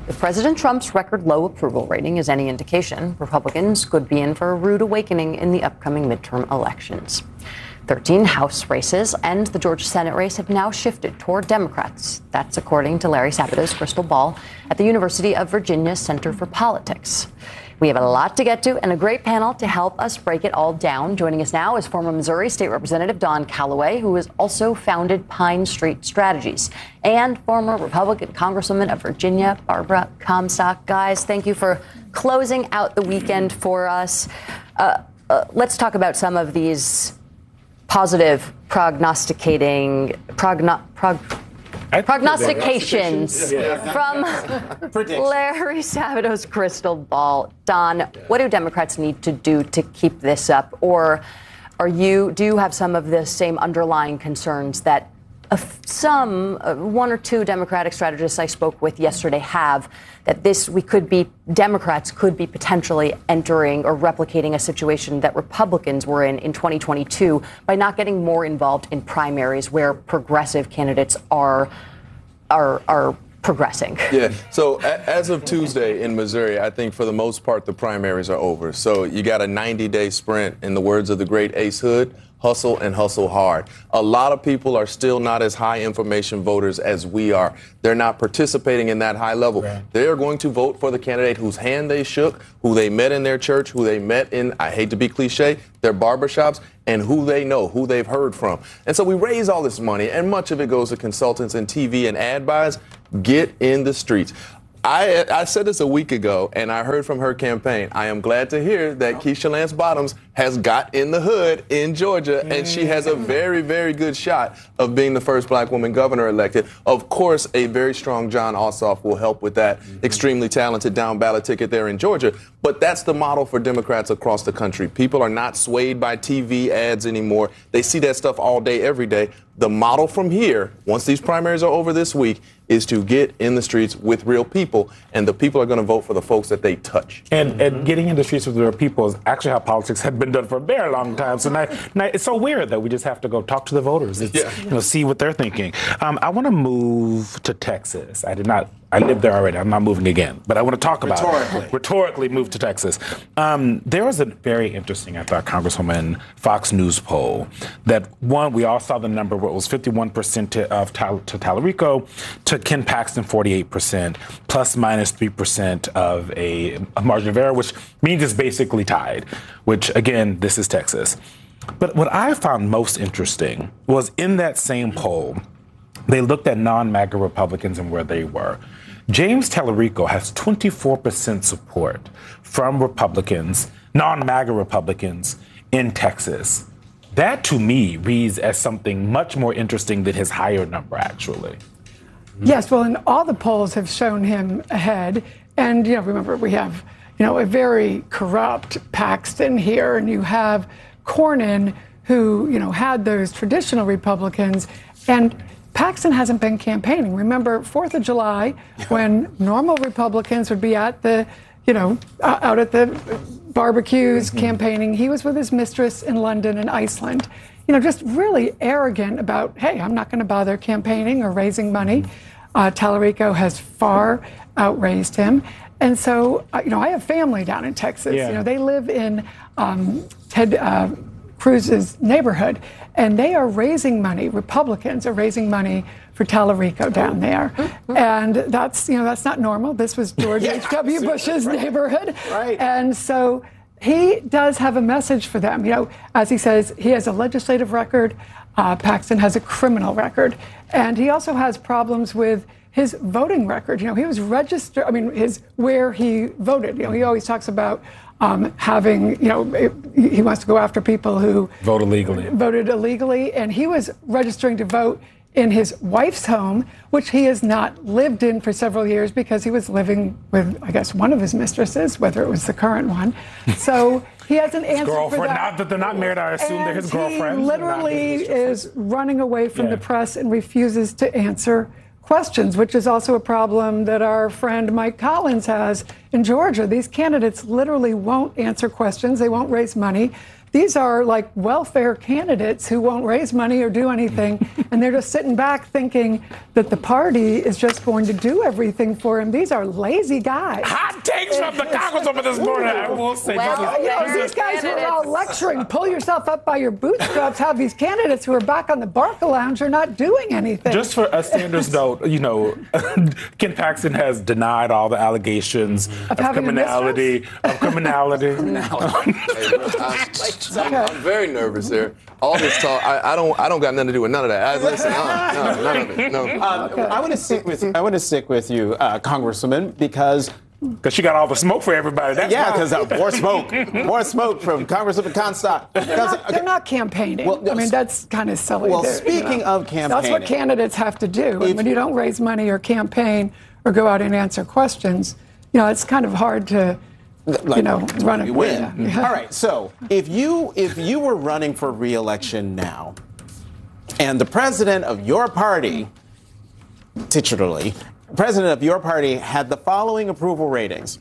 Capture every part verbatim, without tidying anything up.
If President Trump's record low approval rating is any indication, Republicans could be in for a rude awakening in the upcoming midterm elections. thirteen House races and the Georgia Senate race have now shifted toward Democrats. That's according to Larry Sabado's crystal ball at the University of Virginia Center for Politics. We have a lot to get to and a great panel to help us break it all down. Joining us now is former Missouri State Representative Don Calloway, who has also founded Pine Street Strategies, and former Republican Congresswoman of Virginia, Barbara Comstock. Guys, thank you for closing out the weekend for us. Uh, uh, let's talk about some of these positive prognosticating progno, prog, prognostications from Larry Sabado's crystal ball. Don, what do Democrats need to do to keep this up? Or are you do you have some of the same underlying concerns that uh, some uh, one or two Democratic strategists I spoke with yesterday have, that this we could be Democrats could be potentially entering or replicating a situation that Republicans were in in twenty twenty-two by not getting more involved in primaries where progressive candidates are are are progressing? Yeah. So a- as of Tuesday in Missouri, I think for the most part the primaries are over. So you got a ninety-day sprint, in the words of the great Ace Hood. Hustle and hustle hard. A lot of people are still not as high information voters as we are. They're not participating in that high level. Right. They are going to vote for the candidate whose hand they shook, who they met in their church, who they met in, I hate to be cliche, their barbershops, and who they know, who they've heard from. And so we raise all this money, and much of it goes to consultants and T V and ad buys. Get in the streets. I, I said this a week ago, and I heard from her campaign. I am glad to hear that Keisha Lance Bottoms has got in the hood in Georgia, and she has a very, very good shot of being the first black woman governor elected. Of course, a very strong Jon Ossoff will help with that mm-hmm. extremely talented down ballot ticket there in Georgia. But that's the model for Democrats across the country. People are not swayed by T V ads anymore. They see that stuff all day, every day. The model from here, once these primaries are over this week, is to get in the streets with real people, and the people are going to vote for the folks that they touch. And, mm-hmm. and getting in the streets with real people is actually how politics had been done for a very long time. So now, now it's so weird that we just have to go talk to the voters, it's, yeah. you know, see what they're thinking. Um, I want to move to Texas. I did not. I lived there already. I'm not moving again. But I want to talk about Rhetorically. it. Rhetorically move to Texas. Um, there was a very interesting, I thought, Congresswoman Fox News poll that, one, we all saw the number where it was fifty-one percent to, of Tal- to Tallarico, to Ken Paxton forty-eight percent, plus minus three percent of a, a margin of error, which means it's basically tied, which, again, this is Texas. But what I found most interesting was in that same poll, they looked at non-MAGA Republicans and where they were. James Tallarico has twenty-four percent support from Republicans, non-MAGA Republicans in Texas. That, to me, reads as something much more interesting than his higher number, actually. Yes, well, and all the polls have shown him ahead. And, you know, remember, we have, you know, a very corrupt Paxton here, and you have Cornyn, who, you know, had those traditional Republicans, and Paxton hasn't been campaigning. Remember, fourth of July, when normal Republicans would be at the, you know, uh, out at the barbecues mm-hmm. campaigning, he was with his mistress in London and Iceland. You know, just really arrogant about, hey, I'm not going to bother campaigning or raising money. Uh, Tallarico has far outraised him. And so, uh, you know, I have family down in Texas. Yeah. You know, they live in um, Ted uh, Cruz's neighborhood, and they are raising money. Republicans are raising money for Tallarico down there. And that's, you know, that's not normal. This was George yeah, H W Bush's right. neighborhood. Right. And so he does have a message for them. You know, as he says, he has a legislative record. Uh, Paxton has a criminal record. And he also has problems with his voting record. You know, he was registered, I mean, his where he voted. You know, he always talks about um, having, you know, he wants to go after people who vote illegally. voted illegally. And he was registering to vote in his wife's home, which he has not lived in for several years because he was living with, I guess, one of his mistresses, whether it was the current one. So he has an answer girlfriend, for that. Not that they're not married, I assume and they're his girlfriends. He literally is running away from yeah. the press and refuses to answer questions, which is also a problem that our friend Mike Collins has in Georgia. These candidates literally won't answer questions. They won't raise money. these are like welfare candidates who won't raise money or do anything, and they're just sitting back thinking that the party is just going to do everything for him. These are lazy guys. Hot takes from the Congresswoman this morning. I will say Well, this is, You know, There's these guys who are all candidates. lecturing, pull yourself up by your bootstraps, have these candidates who are back on the Barca Lounge are not doing anything. just for a Sanders note, you know, Ken Paxton has denied all the allegations of, having a criminality. Of criminality. Hey, I'm, I'm very nervous here. All this talk, I, I don't, I don't got nothing to do with none of that. I, listen, uh, no, none of it. No. Um, I want to stick with I want to stick with you, uh, Congresswoman, because Because she got all the smoke for everybody. That's yeah, why. because uh, more smoke, more smoke from Congresswoman Comstock. They're not, they're not campaigning. Well, I mean, that's kind of silly. well, They're, speaking of That's what campaigning- candidates have to do. If- And when you don't raise money or campaign or go out and answer questions, you know, it's kind of hard to, you know, run a you win. yeah, yeah. All right. So if you if you were running for re-election now, and the president of your party, titularly, president of your party had the following approval ratings: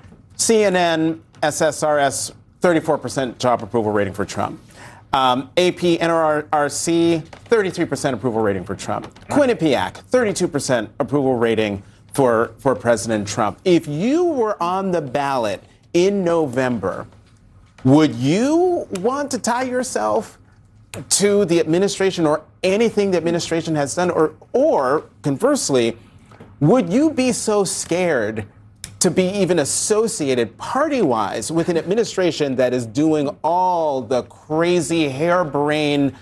C N N, S S R S, thirty-four percent job approval rating for Trump. Um, A P, N R R C, thirty-three percent approval rating for Trump. Quinnipiac, thirty-two percent approval rating for, for President Trump. If you were on the ballot in November, would you want to tie yourself to the administration or anything the administration has done? Or, or conversely, would you be so scared to be even associated party-wise with an administration that is doing all the crazy harebrained,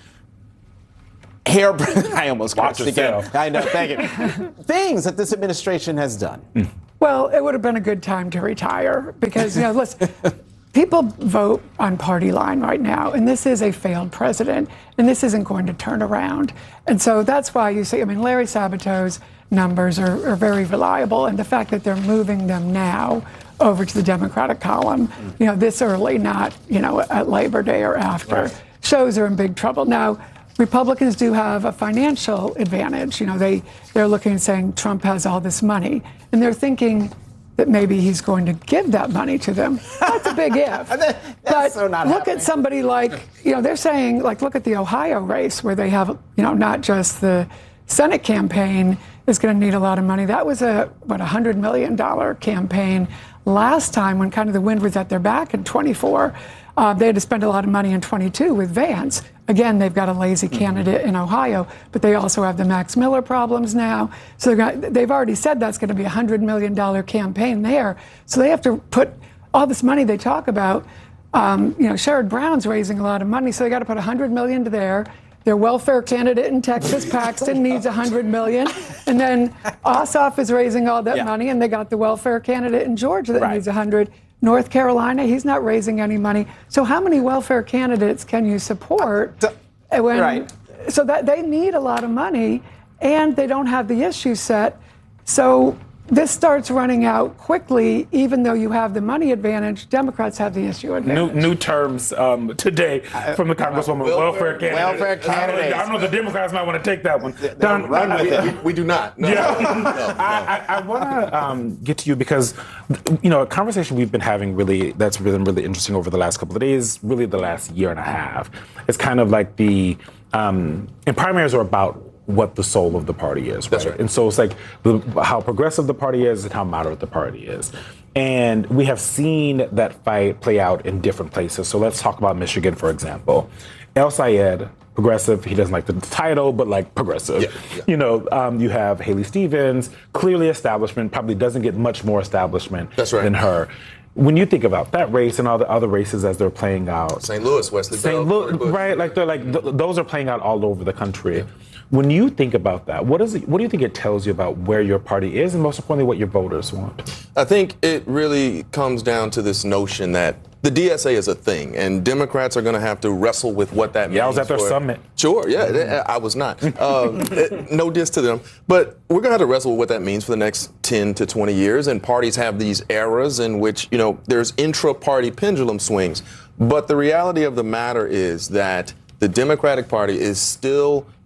harebrained, I almost Watch cursed again. yourself. I know, thank you. Things that this administration has done. Well, it would have been a good time to retire because, you know, listen, people vote on party line right now, and this is a failed president, and this isn't going to turn around. And so that's why you see, I mean, Larry Sabato's numbers are, are very reliable, and the fact that they're moving them now over to the Democratic column, you know, this early, not, you know, at Labor Day or after, Right. shows they're in big trouble. Now, Republicans do have a financial advantage. You know, they, they're looking and saying Trump has all this money, and they're thinking that maybe he's going to give that money to them. That's a big if. That's but so not look happening. at somebody like, you know, they're saying, like, look at the Ohio race where they have, you know, not just the Senate campaign is going to need a lot of money. That was a, what, a one hundred million dollars campaign last time when kind of the wind was at their back in twenty-four. Uh, they had to spend a lot of money in twenty-two with Vance. Again, they've got a lazy candidate in Ohio, but they also have the Max Miller problems now. So they've, got, they've already said that's going to be a one hundred million dollars campaign there. So they have to put all this money they talk about. Um, you know, Sherrod Brown's raising a lot of money, so they got to put one hundred million dollars to there. Their welfare candidate in Texas, Paxton, needs one hundred million dollars. And then Ossoff is raising all that Yeah. money, and they got the welfare candidate in Georgia that Right. needs one hundred million dollars. North Carolina, he's not raising any money. So how many welfare candidates can you support? Uh, when, right. So that they need a lot of money, and they don't have the issue set. So this starts running out quickly, even though you have the money advantage. Democrats have the issue New, advantage. new terms um, today from the Congresswoman. Welfare, welfare- candidate. welfare I don't know- candidates. I don't know if the Democrats might want to take that one. Don, run with We, it. we, we do not. No. Yeah. No, no. I, I, I want to um, get to you because, you know, a conversation we've been having really that's been really interesting over the last couple of days, really the last year and a half. It's kind of like the, um, and primaries are about what the soul of the party is, right? That's right. And so it's like the, how progressive the party is and how moderate the party is. And we have seen that fight play out in different places. So let's talk about Michigan, for example. El Sayed, progressive, he doesn't like the title, but like progressive. Yeah, yeah. You know, um, you have Haley Stevens, clearly establishment, probably doesn't get much more establishment That's right. than her. When you think about that race and all the other races as they're playing out, Saint Louis, Wesley Bell, Saint Louis, Cori Bush. right? Like they're like th- those are playing out all over the country. When you think about that, what is it, what do you think it tells you about where your party is, and most importantly, what your voters want? I think it really comes down to this notion that the D S A is a thing, and Democrats are going to have to wrestle with what that means. Yeah, I was at their for- summit. Sure, yeah, th- I was not. Um, it- no diss to them. But we're going to have to wrestle with what that means for the next ten to twenty years, and parties have these eras in which, you know, there's intra-party pendulum swings. But the reality of the matter is that the Democratic Party is still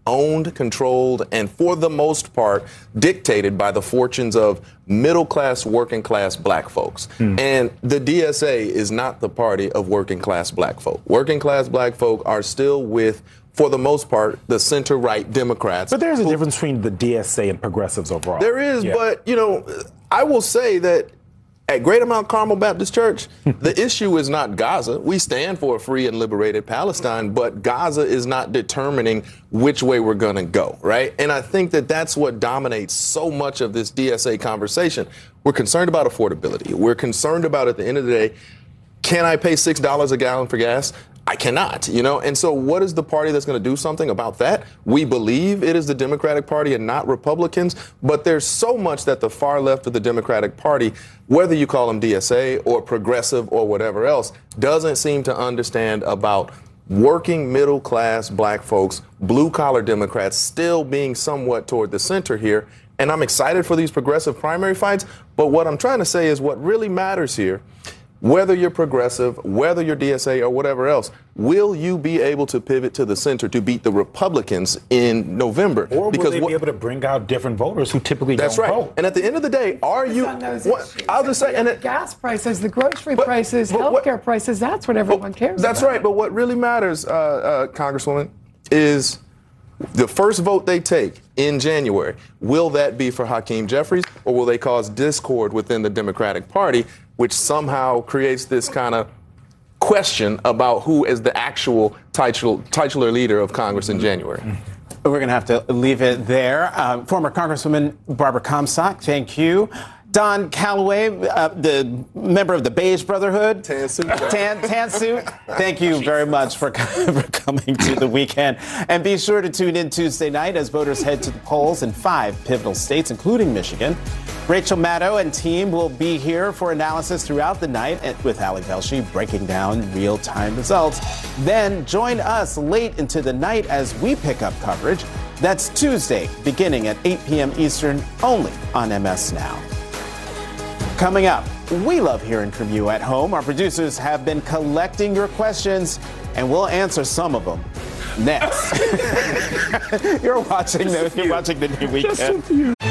owned, controlled, and for the most part, dictated by the fortunes of middle-class, working-class black folks. Hmm. And the D S A is not the party of working-class black folk. Working-class black folk are still with, for the most part, the center-right Democrats. But there's a who, difference between the D S A and progressives overall. There is, yeah. but, you know, I will say that at Greater Mount Carmel Baptist Church, the issue is not Gaza. We stand for a free and liberated Palestine, but Gaza is not determining which way we're going to go, right? And I think that that's what dominates so much of this D S A conversation. We're concerned about affordability. We're concerned about, at the end of the day, can I pay six dollars a gallon for gas? I cannot, you know? And so what is the party that's going to do something about that? We believe it is the Democratic Party and not Republicans, but there's so much that the far left of the Democratic Party, whether you call them D S A or progressive or whatever else, doesn't seem to understand about working middle class black folks, blue collar Democrats still being somewhat toward the center here. And I'm excited for these progressive primary fights. But what I'm trying to say is what really matters here, whether you're progressive, whether you're D S A or whatever else, will you be able to pivot to the center to beat the Republicans in November? Or will because they what, be able to bring out different voters who typically that's don't right. vote? And at the end of the day, are you? What, I'll just say, and it, gas prices, the grocery but, prices, but healthcare what, prices, that's what everyone but, cares that's about. right. But what really matters, uh, uh, Congresswoman, is the first vote they take in January. Will that be for Hakeem Jeffries, or will they cause discord within the Democratic Party, which somehow creates this kind of question about who is the actual titular, titular leader of Congress in January? We're going to have to leave it there. Uh, former Congresswoman Barbara Comstock, thank you. Don Calloway, uh, the member of the Beige Brotherhood. Tan suit. Tan, tan suit. Thank you very much for, for coming to the weekend. And be sure to tune in Tuesday night as voters head to the polls in five pivotal states, including Michigan. Rachel Maddow and team will be here for analysis throughout the night with Ali Velshi breaking down real-time results. Then join us late into the night as we pick up coverage. That's Tuesday, beginning at eight p.m. Eastern, only on M S Now. Coming up, we love hearing from you at home. Our producers have been collecting your questions, and we'll answer some of them next. You're watching the, you're watching the New Weekend.